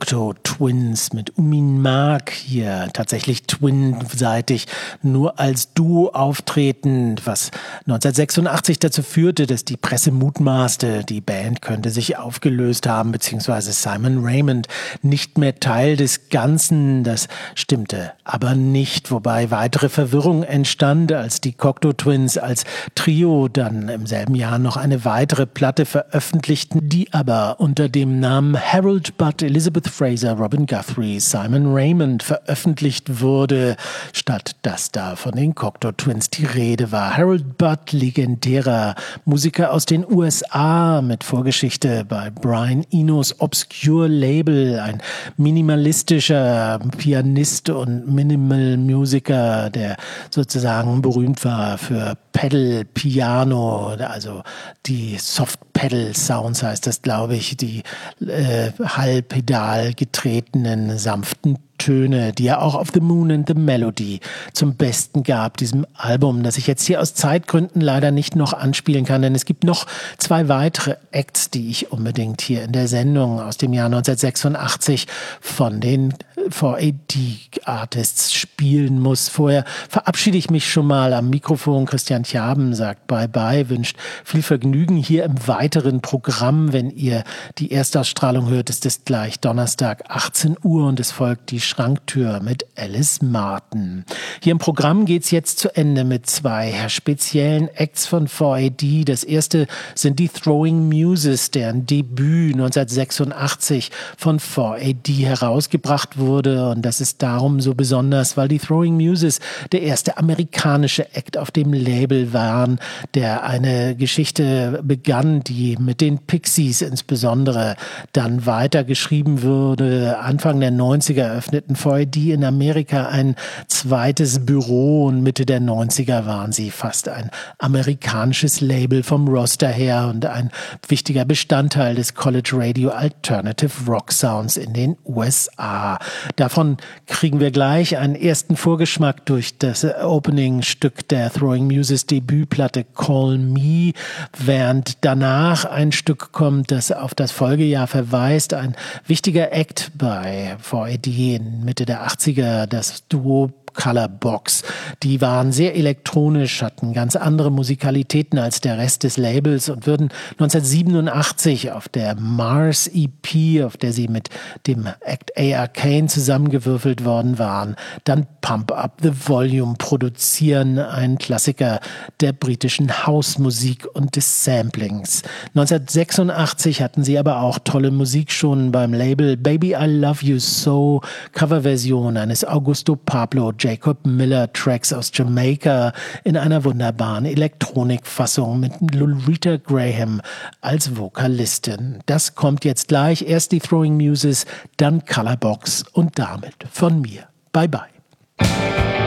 Cocteau Twins mit Umin Mark hier tatsächlich twinseitig nur als Duo auftretend, was 1986 dazu führte, dass die Presse mutmaßte, die Band könnte sich aufgelöst haben, beziehungsweise Simon Raymonde nicht mehr Teil des Ganzen. Das stimmte aber nicht, wobei weitere Verwirrung entstand, als die Cocteau Twins als Trio dann im selben Jahr noch eine weitere Platte veröffentlichten, die aber unter dem Namen Harold Budd, Elizabeth Fraser, Robin Guthrie, Simon Raymonde veröffentlicht wurde, statt dass da von den Cocteau Twins die Rede war. Harold Budd, legendärer Musiker aus den USA mit Vorgeschichte bei Brian Enos Obscure Label, ein minimalistischer Pianist und Minimal-Musiker, der sozusagen berühmt war für Pedal Piano, also die Soft Pedal Sounds heißt das, glaube ich, die Hallpedal getretenen sanften Töne, die er auch auf The Moon and the Melody zum Besten gab, diesem Album, das ich jetzt hier aus Zeitgründen leider nicht noch anspielen kann, denn es gibt noch 2 weitere Acts, die ich unbedingt hier in der Sendung aus dem Jahr 1986 von den 4AD-Artists spielen muss. Vorher verabschiede ich mich schon mal am Mikrofon. Christian Tjaben sagt Bye-bye, wünscht viel Vergnügen hier im weiteren Programm. Wenn ihr die Erstausstrahlung hört, ist es gleich Donnerstag 18 Uhr und es folgt die Schranktür mit Alice Martin. Hier im Programm geht's jetzt zu Ende mit 2 speziellen Acts von 4AD. Das erste sind die Throwing Muses, deren Debüt 1986 von 4AD herausgebracht wurde. Und das ist darum so besonders, weil die Throwing Muses der erste amerikanische Act auf dem Label waren, der eine Geschichte begann, die mit den Pixies insbesondere dann weitergeschrieben wurde. Anfang der 90er eröffneten 4AD in Amerika ein zweites Büro und Mitte der 90er waren sie fast ein amerikanisches Label vom Roster her und ein wichtiger Bestandteil des College Radio Alternative Rock Sounds in den USA. Davon kriegen wir gleich einen ersten Vorgeschmack durch das Opening-Stück der Throwing Muses Debütplatte Call Me, während danach ein Stück kommt, das auf das Folgejahr verweist. Ein wichtiger Act bei 4AD in Mitte der 80er, das Duo Colorbox. Die waren sehr elektronisch, hatten ganz andere Musikalitäten als der Rest des Labels und würden 1987 auf der Mars EP, auf der sie mit dem Act A. Arcane zusammengewürfelt worden waren, dann Pump Up the Volume produzieren, ein Klassiker der britischen Hausmusik und des Samplings. 1986 hatten sie aber auch tolle Musik schon beim Label Baby I Love You So, Coverversion eines Augusto Pablo Jacob Miller Tracks aus Jamaika in einer wunderbaren Elektronikfassung mit Lolita Graham als Vokalistin. Das kommt jetzt gleich. Erst die Throwing Muses, dann Colorbox und damit von mir. Bye bye.